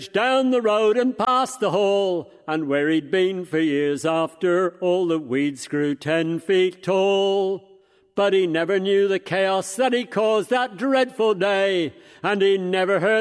down the road and past the hall, and where he'd been for years after all the weeds grew 10 feet tall. But he never knew the chaos that he caused that dreadful day, and he never heard